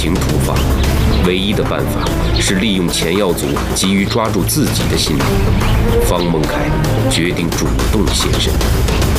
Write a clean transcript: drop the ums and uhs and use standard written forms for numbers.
情突发，唯一的办法是利用钱耀祖急于抓住自己的心理。方孟凯决定主动现身。